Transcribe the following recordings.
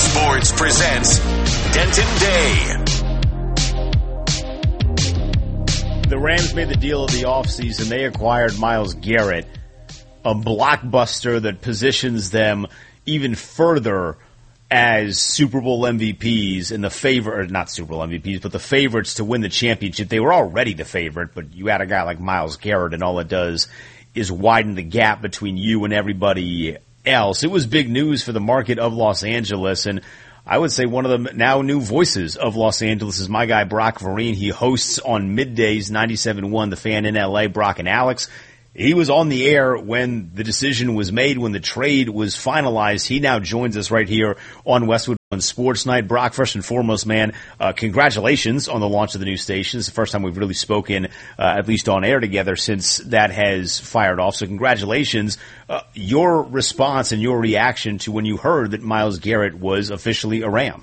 Sports presents Denton Day. The Rams made the deal of the offseason. They acquired Myles Garrett, a blockbuster that positions them even further as Super Bowl MVPs and not Super Bowl MVPs, but the favorites to win the championship. They were already the favorite, but you add a guy like Myles Garrett and all it does is widen the gap between you and everybody else. It was big news for the market of Los Angeles, and I would say one of the now new voices of Los Angeles is my guy Brock Vereen. He hosts on middays 97.1 The Fan in LA. Brock and Alex. He was on the air when the decision was made, when the trade was finalized. He now joins us right here on Westwood One Sports Night. Brock, first and foremost, man, congratulations on the launch of the new station. It's the first time we've really spoken, at least on air together, since that has fired off. So congratulations. Your response and your reaction to when you heard that Myles Garrett was officially a Ram.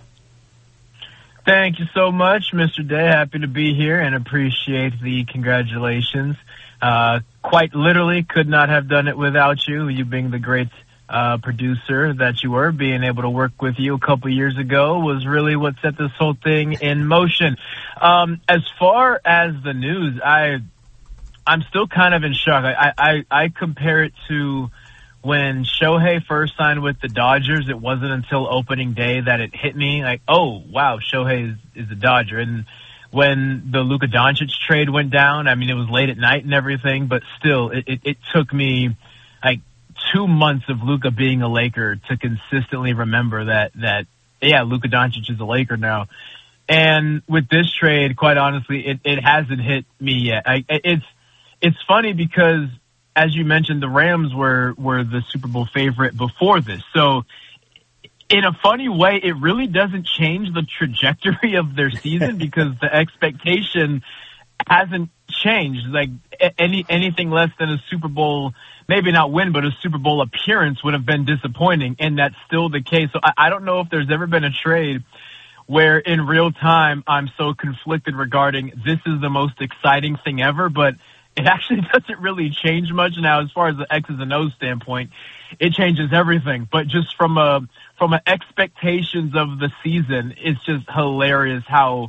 Thank you so much, Mr. Day. Happy to be here and appreciate the congratulations. Quite literally could not have done it without you. You being the great producer that you were, being able to work with you a couple years ago was really what set this whole thing in motion. As far as the news, I'm still kind of in shock. I compare it to when Shohei first signed with the Dodgers. It wasn't until opening day that it hit me like, oh, wow, Shohei is a Dodger. And when the Luka Doncic trade went down, I mean, it was late at night and everything, but still, it took me like 2 months of Luka being a Laker to consistently remember that Luka Doncic is a Laker now. And with this trade, quite honestly, it hasn't hit me yet. It's funny because, as you mentioned, the Rams were the Super Bowl favorite before this. So in a funny way, it really doesn't change the trajectory of their season because the expectation hasn't changed. Like anything less than a Super Bowl, maybe not win, but a Super Bowl appearance would have been disappointing, and that's still the case. So I don't know if there's ever been a trade where in real time I'm so conflicted regarding this is the most exciting thing ever, but it actually doesn't really change much now as far as the X's and O's standpoint. It changes everything, but just from an expectations of the season, it's just hilarious how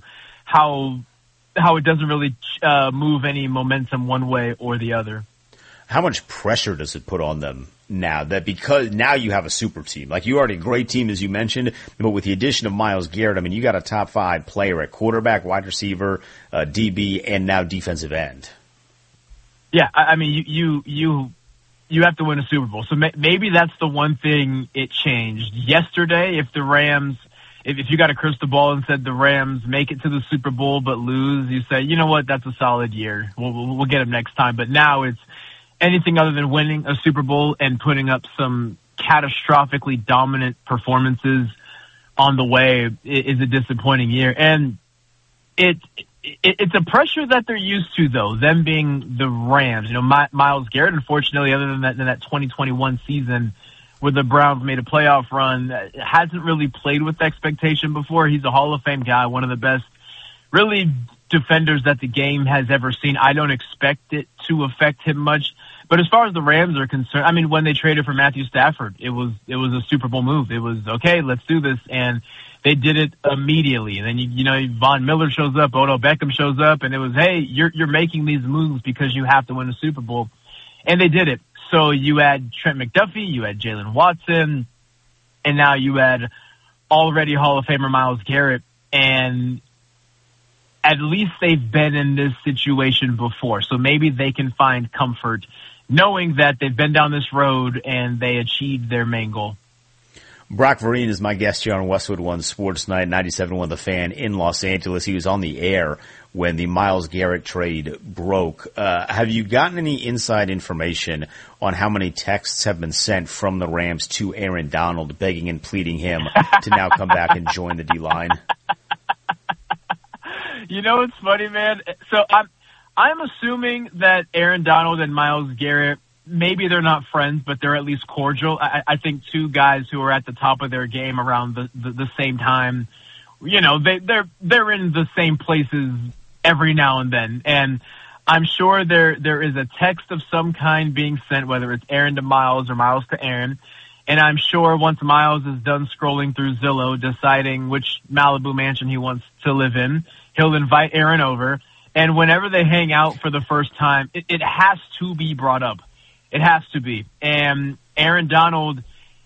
it doesn't really move any momentum one way or the other. How much pressure does it put on them now that because now you have a super team? Like, you already a great team, as you mentioned, but with the addition of Myles Garrett, I mean, you got a top 5 player at quarterback, wide receiver, DB, and now defensive end. Yeah, I mean, you have to win a Super Bowl. So maybe that's the one thing it changed. Yesterday, if the Rams, if you got a crystal ball and said the Rams make it to the Super Bowl but lose, you say, you know what, that's a solid year. We'll get them next time. But now it's anything other than winning a Super Bowl and putting up some catastrophically dominant performances on the way is a disappointing year. And it's a pressure that they're used to, though, them being the Rams. You know, Myles Garrett, unfortunately, other than that 2021 season where the Browns made a playoff run, hasn't really played with expectation before. He's a Hall of Fame guy, one of the best, really, defenders that the game has ever seen. I don't expect it to affect him much. But as far as the Rams are concerned, I mean, when they traded for Matthew Stafford, it was a Super Bowl move. It was, okay, let's do this. And they did it immediately. And then, you know, Von Miller shows up, Odell Beckham shows up, and it was, hey, you're making these moves because you have to win a Super Bowl. And they did it. So you had Trent McDuffie, you had Jalen Watson, and now you had already Hall of Famer Myles Garrett. And at least they've been in this situation before. So maybe they can find comfort knowing that they've been down this road and they achieved their main goal. Brock Vereen is my guest here on Westwood One Sports Night, 97.1 The Fan in Los Angeles. He was on the air when the Myles Garrett trade broke. Have you gotten any inside information on how many texts have been sent from the Rams to Aaron Donald begging and pleading him to now come back and join the D-line? You know, it's funny, man. So I'm assuming that Aaron Donald and Myles Garrett, maybe they're not friends, but they're at least cordial. I think two guys who are at the top of their game around the same time, you know, they're in the same places every now and then. And I'm sure there is a text of some kind being sent, whether it's Aaron to Myles or Myles to Aaron. And I'm sure once Miles is done scrolling through Zillow, deciding which Malibu mansion he wants to live in, he'll invite Aaron over. And whenever they hang out for the first time, it has to be brought up. It has to be. And Aaron Donald,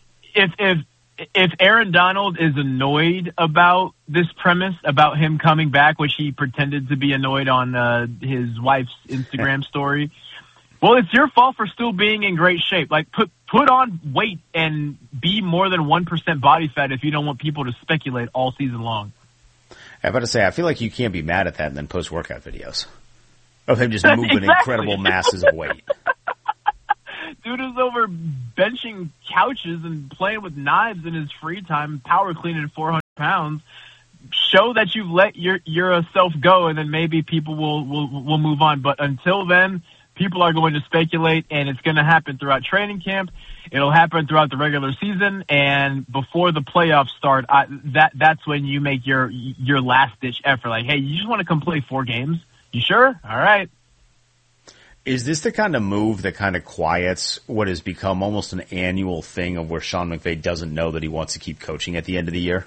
if Aaron Donald is annoyed about this premise, about him coming back, which he pretended to be annoyed on his wife's Instagram story, well, it's your fault for still being in great shape. Like, put on weight and be more than 1% body fat if you don't want people to speculate all season long. I was about to say, I feel like you can't be mad at that and then post workout videos of him just moving incredible masses of weight. Dude is over benching couches and playing with knives in his free time, power cleaning 400 pounds. Show that you've let your self go, and then maybe people will move on. But until then, people are going to speculate, and it's going to happen throughout training camp. It'll happen throughout the regular season, and before the playoffs start, that's when you make your last-ditch effort. Like, hey, you just want to come play 4 games? You sure? All right. Is this the kind of move that kind of quiets what has become almost an annual thing of where Sean McVay doesn't know that he wants to keep coaching at the end of the year?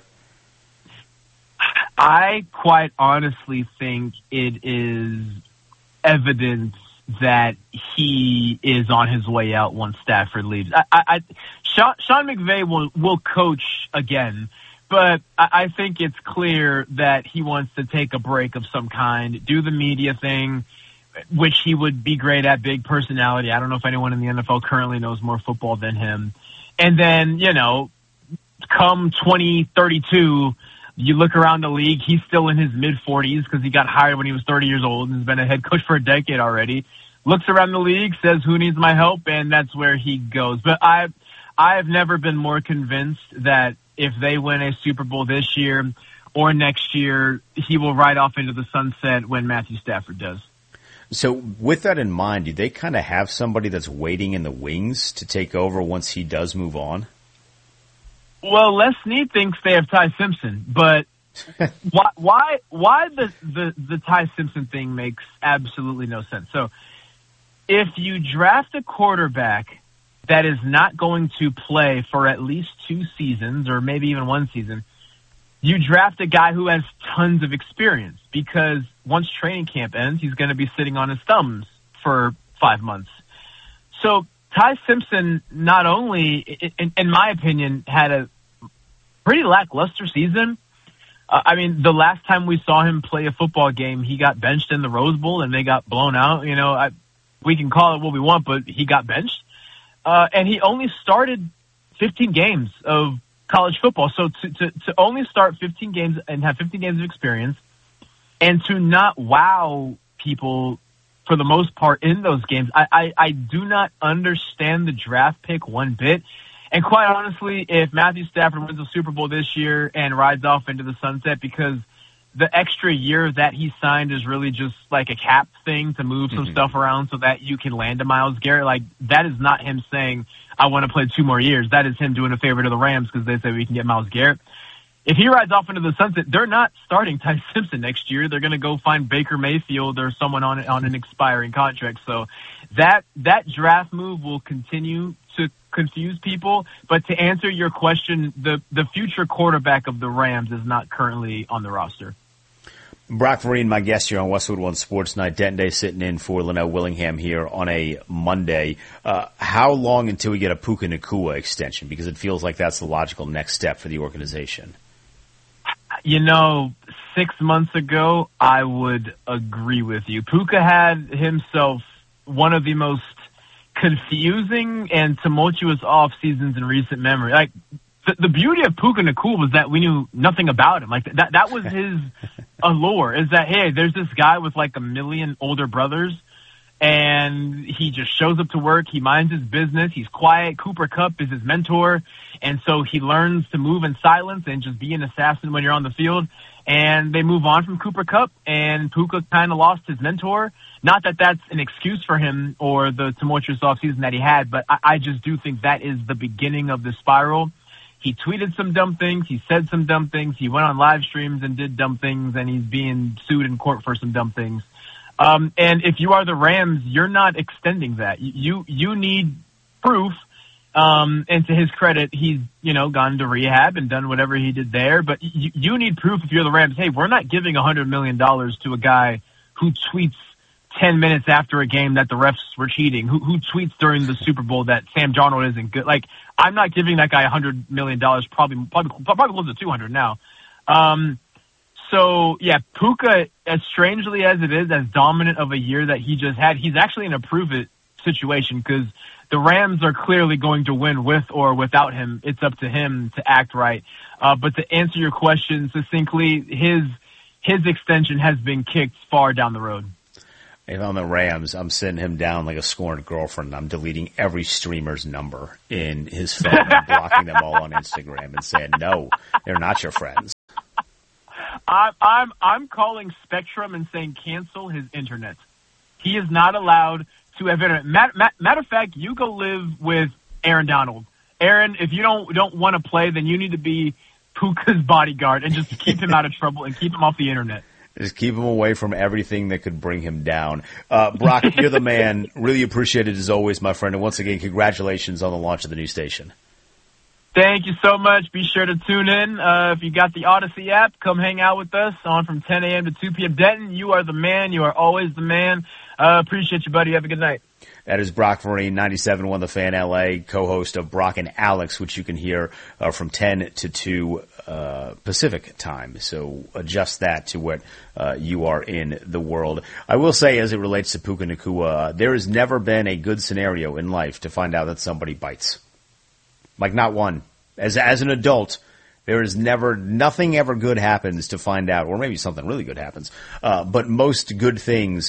I quite honestly think it is evidence that he is on his way out once Stafford leaves. Sean McVay will coach again, but I think it's clear that he wants to take a break of some kind, do the media thing, which he would be great at, big personality. I don't know if anyone in the NFL currently knows more football than him. And then, come 2032, you look around the league, he's still in his mid-40s because he got hired when he was 30 years old and has been a head coach for a decade already. Looks around the league, says, who needs my help? And that's where he goes. But I have never been more convinced that if they win a Super Bowl this year or next year, he will ride off into the sunset when Matthew Stafford does. So with that in mind, do they kind of have somebody that's waiting in the wings to take over once he does move on? Well, Les Snead thinks they have Ty Simpson, but why the Ty Simpson thing makes absolutely no sense. So if you draft a quarterback that is not going to play for at least 2 seasons or maybe even 1 season, you draft a guy who has tons of experience because once training camp ends, he's going to be sitting on his thumbs for 5 months. So Ty Simpson not only, in my opinion, had a pretty lackluster season. The last time we saw him play a football game, he got benched in the Rose Bowl and they got blown out. We can call it what we want, but he got benched. And he only started 15 games of college football. So to only start 15 games and have 15 games of experience and to not wow people for the most part in those games, I do not understand the draft pick one bit. And quite honestly, if Matthew Stafford wins the Super Bowl this year and rides off into the sunset because the extra year that he signed is really just like a cap thing to move some stuff around so that you can land a Myles Garrett, like that is not him saying, I want to play 2 more years. That is him doing a favor to the Rams because they say we can get Myles Garrett. If he rides off into the sunset, they're not starting Ty Simpson next year. They're going to go find Baker Mayfield or someone on an expiring contract. So that draft move will continue to confuse people. But to answer your question, the future quarterback of the Rams is not currently on the roster. Brock Vereen, my guest here on Westwood One Sports Night. Denton Day sitting in for Linnell Willingham here on a Monday. How long until we get a Puka Nacua extension? Because it feels like that's the logical next step for the organization. 6 months ago, I would agree with you. Puka had himself one of the most confusing and tumultuous off seasons in recent memory. Like the beauty of Puka Nacua was that we knew nothing about him. Like that was his allure, is that, hey, there's this guy with like 1 million older brothers and he just shows up to work. He minds his business. He's quiet. Cooper Kupp is his mentor. And so he learns to move in silence and just be an assassin when you're on the field. And they move on from Cooper Kupp, and Puka kind of lost his mentor. Not that that's an excuse for him or the tumultuous offseason that he had, but I just do think that is the beginning of the spiral. He tweeted some dumb things. He said some dumb things. He went on live streams and did dumb things, and he's being sued in court for some dumb things. And if you are the Rams, you're not extending that. You need proof And to his credit, he's, gone to rehab and done whatever he did there. But you need proof if you're the Rams. Hey, we're not giving $100 million to a guy who tweets 10 minutes after a game that the refs were cheating, who tweets during the Super Bowl that Sam Darnold isn't good. Like, I'm not giving that guy $100 million, probably close to 200 now. So yeah, Puka, as strangely as it is, as dominant of a year that he just had, he's actually in a prove it situation because the Rams are clearly going to win with or without him. It's up to him to act right. But to answer your question succinctly, his extension has been kicked far down the road. If I'm the Rams, I'm sitting him down like a scorned girlfriend. I'm deleting every streamer's number in his phone and blocking them all on Instagram and saying, no, they're not your friends. I'm calling Spectrum and saying cancel his internet. He is not allowed to have internet. Matter of fact, you go live with Aaron Donald. Aaron, if you don't want to play, then you need to be Puka's bodyguard and just keep him out of trouble and keep him off the internet. Just keep him away from everything that could bring him down. Brock, you're the man. Really appreciate it as always, my friend. And once again, congratulations on the launch of the new station. Thank you so much. Be sure to tune in. If you got the Odyssey app, come hang out with us on from 10 a.m. to 2 p.m. Denton, you are the man. You are always the man. Appreciate you, buddy. Have a good night. That is Brock Vereen, 97.1 The Fan LA, co-host of Brock and Alex, which you can hear from 10 to 2 Pacific time. So adjust that to what you are in the world. I will say, as it relates to Puka Nacua, there has never been a good scenario in life to find out that somebody bites. Like, not one. As an adult, there is nothing ever good happens to find out, or maybe something really good happens. But most good things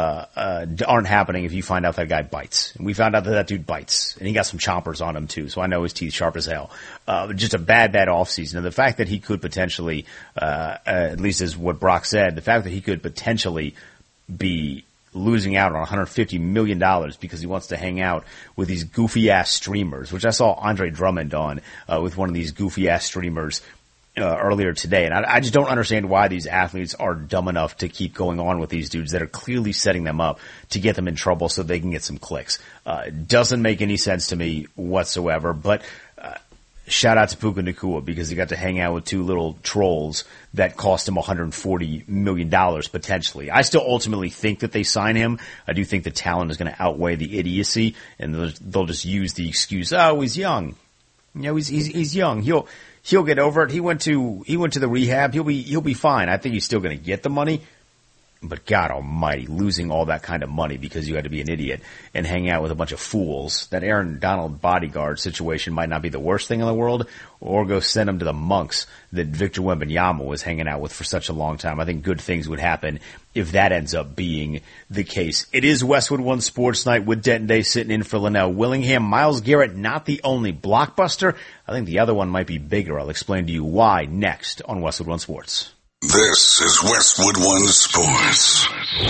aren't happening if you find out that guy bites. And we found out that dude bites. And he got some chompers on him, too, so I know his teeth sharp as hell. Just a bad offseason. And the fact that he could potentially, at least as what Brock said, the fact that he could potentially be losing out on $150 million because he wants to hang out with these goofy-ass streamers, which I saw Andre Drummond on with one of these goofy-ass streamers earlier today. And I just don't understand why these athletes are dumb enough to keep going on with these dudes that are clearly setting them up to get them in trouble so they can get some clicks. It doesn't make any sense to me whatsoever, but shout out to Puka Nacua because he got to hang out with two little trolls that cost him $140 million potentially. I still ultimately think that they sign him. I do think the talent is going to outweigh the idiocy, and they'll just use the excuse, oh, he's young. He's young. He'll get over it. He went to the rehab. He'll be fine. I think he's still going to get the money. But God almighty, losing all that kind of money because you had to be an idiot and hang out with a bunch of fools. That Aaron Donald bodyguard situation might not be the worst thing in the world, or go send him to the monks that Victor Wembanyama was hanging out with for such a long time. I think good things would happen if that ends up being the case. It is Westwood One Sports Night with Denton Day sitting in for Linnell Willingham. Myles Garrett, not the only blockbuster. I think the other one might be bigger. I'll explain to you why next on Westwood One Sports. This is Westwood One Sports.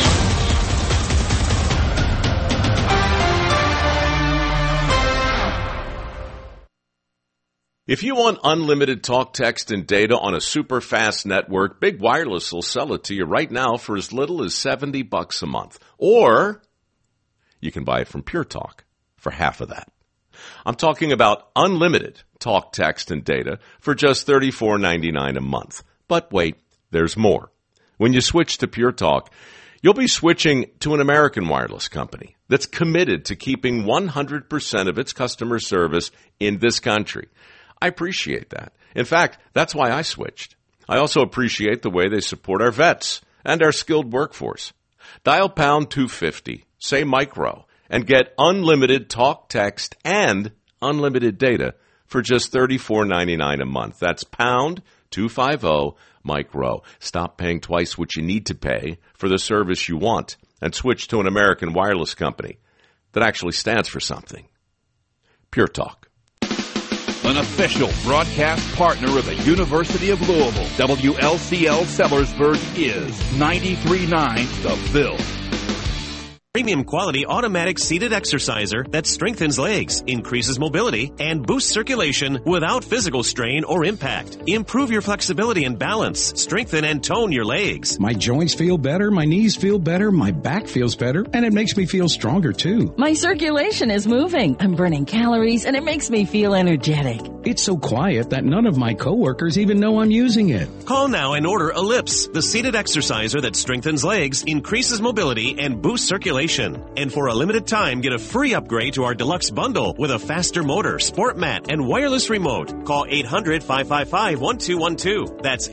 If you want unlimited talk, text, and data on a super fast network, Big Wireless will sell it to you right now for as little as $70 a month. Or you can buy it from Pure Talk for half of that. I'm talking about unlimited talk, text, and data for just $34.99 a month. But wait. There's more. When you switch to Pure Talk, you'll be switching to an American wireless company that's committed to keeping 100% of its customer service in this country. I appreciate that. In fact, that's why I switched. I also appreciate the way they support our vets and our skilled workforce. Dial pound 250, say micro, and get unlimited talk, text, and unlimited data for just $34.99 a month. That's pound 250 micro. Stop paying twice what you need to pay for the service you want and switch to an American wireless company that actually stands for something. Pure Talk. An official broadcast partner of the University of Louisville, WLCL Sellersburg is 93.9 The Ville. Premium quality automatic seated exerciser that strengthens legs, increases mobility, and boosts circulation without physical strain or impact. Improve your flexibility and balance. Strengthen and tone your legs. My joints feel better, my knees feel better, my back feels better, and it makes me feel stronger too. My circulation is moving. I'm burning calories, and it makes me feel energetic. It's so quiet that none of my coworkers even know I'm using it. Call now and order Ellipse, the seated exerciser that strengthens legs, increases mobility, and boosts circulation. And for a limited time, get a free upgrade to our deluxe bundle with a faster motor, sport mat, and wireless remote. Call 800-555-1212. That's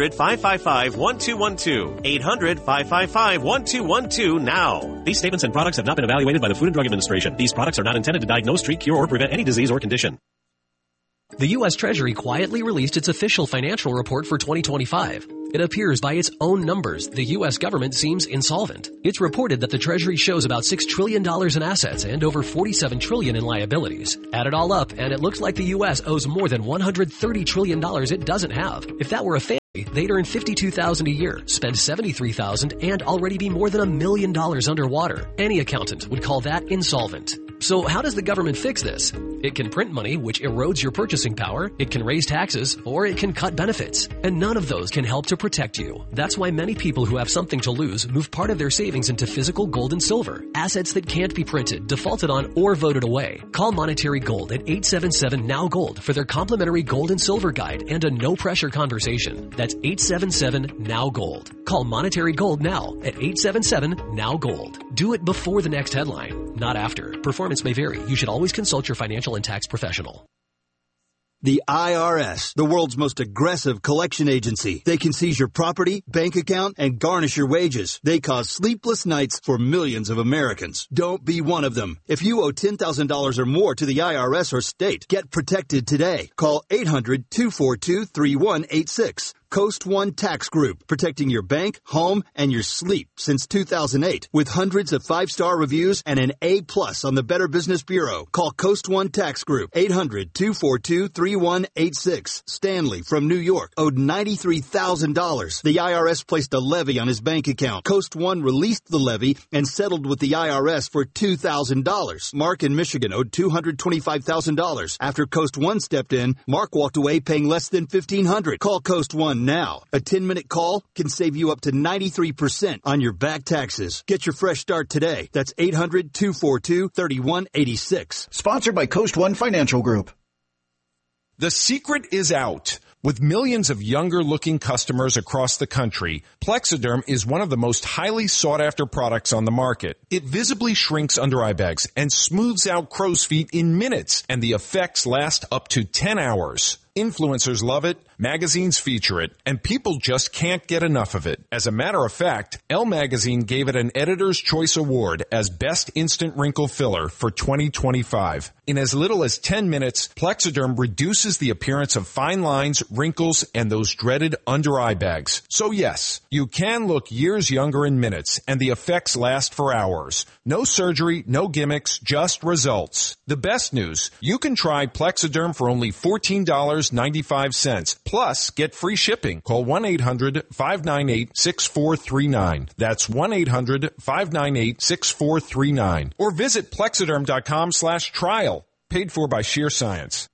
800-555-1212. 800-555-1212 now. These statements and products have not been evaluated by the Food and Drug Administration. These products are not intended to diagnose, treat, cure, or prevent any disease or condition. The U.S. Treasury quietly released its official financial report for 2025. It appears by its own numbers, the U.S. government seems insolvent. It's reported that the Treasury shows about $6 trillion in assets and over $47 trillion in liabilities. Add it all up, and it looks like the U.S. owes more than $130 trillion it doesn't have. If that were a family, they'd earn $52,000 a year, spend $73,000, and already be more than $1 million underwater. Any accountant would call that insolvent. So how does the government fix this? It can print money, which erodes your purchasing power, it can raise taxes, or it can cut benefits. And none of those can help to protect you. That's why many people who have something to lose move part of their savings into physical gold and silver, assets that can't be printed, defaulted on, or voted away. Call Monetary Gold at 877-NOW-GOLD for their complimentary gold and silver guide and a no-pressure conversation. That's 877-NOW-GOLD. Call Monetary Gold now at 877-NOW-GOLD. Do it before the next headline, not after. Performance may vary. You should always consult your financial and tax professional. The IRS, the world's most aggressive collection agency. They can seize your property, bank account, and garnish your wages. They cause sleepless nights for millions of Americans. Don't be one of them. If you owe $10,000 or more to the IRS or state, get protected today. Call 800-242-3186. Coast One Tax Group, protecting your bank, home, and your sleep since 2008. With hundreds of 5-star reviews and an A+ on the Better Business Bureau. Call Coast One Tax Group, 800-242-3186. Stanley from New York owed $93,000. The IRS placed a levy on his bank account. Coast One released the levy and settled with the IRS for $2,000. Mark in Michigan owed $225,000. After Coast One stepped in, Mark walked away paying less than $1,500. Call Coast One now. A 10-minute call can save you up to 93% on your back taxes. Get your fresh start today. That's 800-242-3186. Sponsored by Coast One Financial Group. The secret is out. With millions of younger-looking customers across the country, Plexiderm is one of the most highly sought-after products on the market. It visibly shrinks under-eye bags and smooths out crow's feet in minutes, and the effects last up to 10 hours. Influencers love it, magazines feature it, and people just can't get enough of it. As a matter of fact, Elle Magazine gave it an Editor's Choice Award as Best Instant Wrinkle Filler for 2025. In as little as 10 minutes, Plexiderm reduces the appearance of fine lines, wrinkles, and those dreaded under-eye bags. So yes, you can look years younger in minutes, and the effects last for hours. No surgery, no gimmicks, just results. The best news, you can try Plexiderm for only $14.95. Plus, get free shipping. Call 1-800-598-6439. That's 1-800-598-6439. Or visit Plexiderm.com/trial. Paid for by Sheer Science.